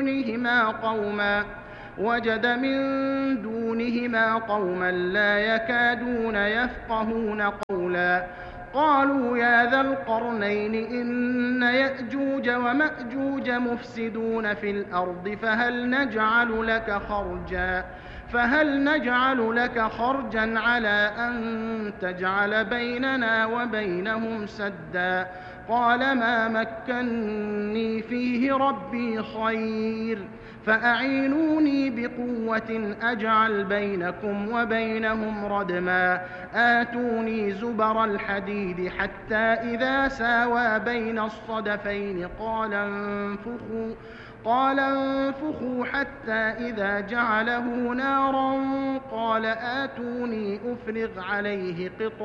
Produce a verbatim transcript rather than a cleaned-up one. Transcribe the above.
دونهما قوما وجد من دونهما قوما لا يكادون يفقهون قولا قالوا يا ذا القرنين إن يأجوج ومأجوج مفسدون في الأرض فهل نجعل لك خرجا فهل نجعل لك خرجا على أن تجعل بيننا وبينهم سدا قال ما مكني فيه ربي خير فأعينوني بقوة أجعل بينكم وبينهم ردما آتوني زبر الحديد حتى إذا ساوى بين الصدفين قال انفخوا قال انفخوا حتى إذا جعله نارا قال آتوني أفرغ عليه قطرا